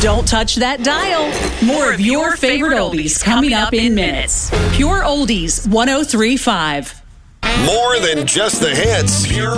Don't touch that dial. More of your favorite oldies coming up in minutes. Pure Oldies 103.5. More than just the hits. Pure